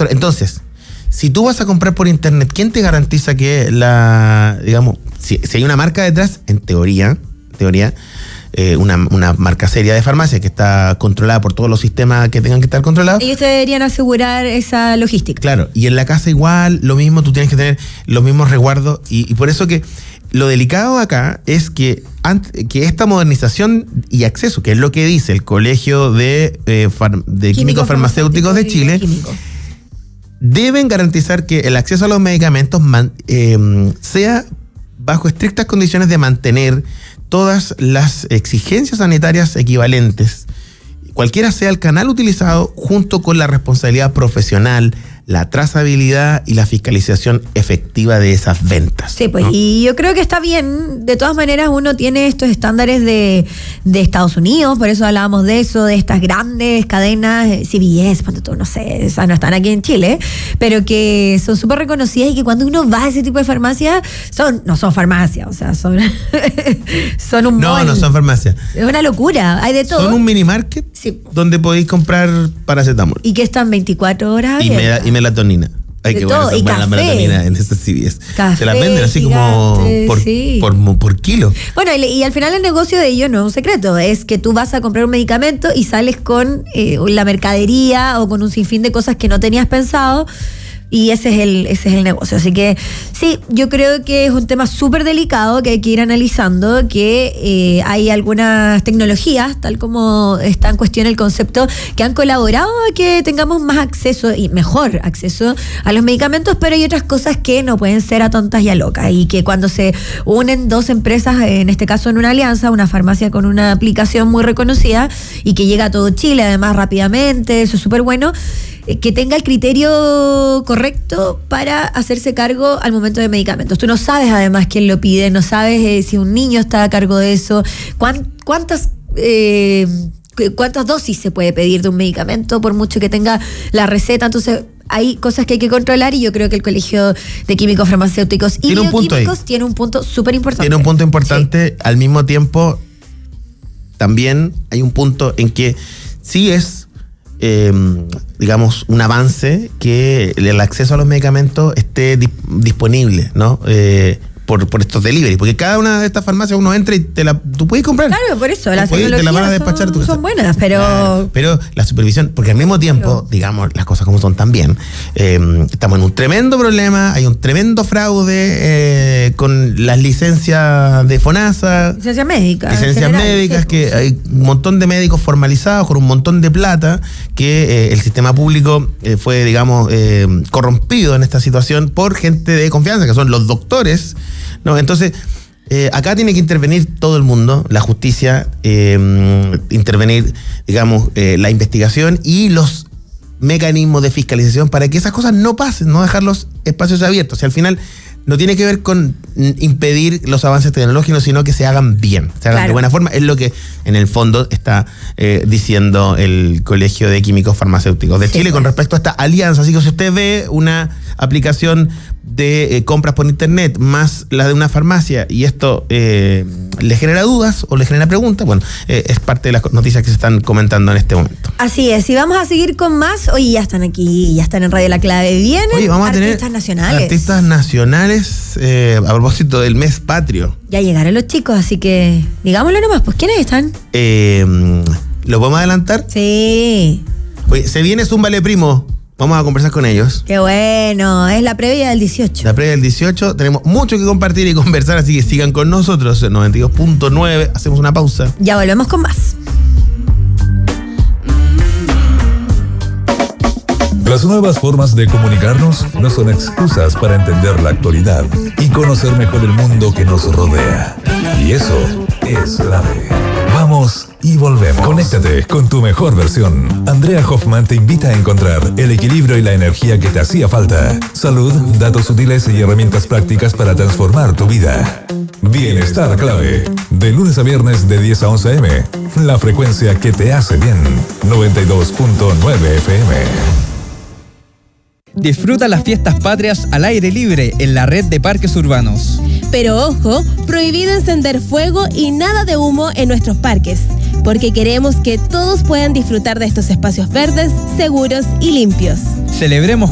factor. Entonces, si tú vas a comprar por internet, ¿quién te garantiza que si hay una marca detrás, en teoría, una marca seria de farmacia que está controlada por todos los sistemas que tengan que estar controlados? Ellos te deberían asegurar esa logística. Claro, y en la casa igual, lo mismo, tú tienes que tener los mismos resguardos, y por eso que lo delicado acá es que esta modernización y acceso, que es lo que dice el Colegio de Químicos Farmacéuticos de Chile, deben garantizar que el acceso a los medicamentos sea bajo estrictas condiciones de mantener todas las exigencias sanitarias equivalentes, cualquiera sea el canal utilizado, junto con la responsabilidad profesional, la trazabilidad y la fiscalización efectiva de esas ventas. Sí, pues, ¿no? Y yo creo que está bien. De todas maneras, uno tiene estos estándares de Estados Unidos, por eso hablábamos de eso, de estas grandes cadenas, CVS, no sé, esas no están aquí en Chile, pero que son súper reconocidas, y que cuando uno va a ese tipo de farmacias, no son farmacias, o sea, son un mall. No son farmacias. Es una locura, hay de todo. Son un mini market, sí, donde podéis comprar paracetamol. Y que están 24 horas abiertas. Y melatonina. Hay que bueno, la melatonina en esas CVS. Se las venden así como por kilo. Bueno, y al final el negocio de ellos no es un secreto, es que tú vas a comprar un medicamento y sales con la mercadería o con un sinfín de cosas que no tenías pensado. Y ese es el negocio. Así que sí, yo creo que es un tema súper delicado que hay que ir analizando, que hay algunas tecnologías, tal como está en cuestión el concepto, que han colaborado a que tengamos más acceso y mejor acceso a los medicamentos, pero hay otras cosas que no pueden ser a tontas y a locas, y que cuando se unen dos empresas, en este caso en una alianza, una farmacia con una aplicación muy reconocida y que llega a todo Chile además rápidamente, eso es súper bueno, que tenga el criterio correcto para hacerse cargo al momento de medicamentos. Tú no sabes además quién lo pide, no sabes si un niño está a cargo de eso, cuántas dosis se puede pedir de un medicamento por mucho que tenga la receta. Entonces hay cosas que hay que controlar, y yo creo que el Colegio de Químicos Farmacéuticos y Bioquímicos tiene un punto súper importante. Tiene un punto importante, sí. Al mismo tiempo también hay un punto en que sí es un avance que el acceso a los medicamentos esté disponible, ¿no? Por estos delivery, porque cada una de estas farmacias uno entra y tú puedes comprar. Claro, por eso las tecnologías te la van a despachar son buenas, pero... Claro, pero la supervisión, porque al mismo tiempo, digamos las cosas como son también, estamos en un tremendo problema, hay un tremendo fraude con las licencias de FONASA. Licencias médicas. Licencias médicas, que hay un montón de médicos formalizados con un montón de plata, que el sistema público fue, corrompido en esta situación por gente de confianza, que son los doctores, ¿no? Entonces, acá tiene que intervenir todo el mundo, la justicia, intervenir, la investigación y los mecanismos de fiscalización para que esas cosas no pasen, no dejar los espacios abiertos. O sea, al final no tiene que ver con impedir los avances tecnológicos, sino que se hagan bien, de buena forma. Es lo que en el fondo está diciendo el Colegio de Químicos Farmacéuticos de Chile con respecto a esta alianza. Así que si usted ve una aplicación de compras por internet más la de una farmacia y esto le genera dudas o le genera preguntas, bueno, es parte de las noticias que se están comentando en este momento. Así es, y vamos a seguir con más. Hoy ya están aquí, ya están en Radio La Clave. Vienen vamos a tener artistas nacionales a propósito del mes patrio. Ya llegaron los chicos, así que digámoslo nomás, pues ¿quiénes están? ¿Lo podemos adelantar? Sí. Oye, se viene Zúmbale Primo. Vamos a conversar con ellos. Qué bueno, es la previa del 18. La previa del 18, tenemos mucho que compartir y conversar, así que sigan con nosotros en 92.9. Hacemos una pausa. Ya volvemos con más. Las nuevas formas de comunicarnos no son excusas para entender la actualidad y conocer mejor el mundo que nos rodea. Y eso es clave. Vamos y volvemos. Conéctate con tu mejor versión. Andrea Hoffman te invita a encontrar el equilibrio y la energía que te hacía falta. Salud, datos útiles y herramientas prácticas para transformar tu vida. Bienestar Clave. De lunes a viernes de 10 a 11 a.m. La frecuencia que te hace bien. 92.9 FM. Disfruta las fiestas patrias al aire libre en la red de parques urbanos. Pero ojo, prohibido encender fuego y nada de humo en nuestros parques, porque queremos que todos puedan disfrutar de estos espacios verdes, seguros y limpios. Celebremos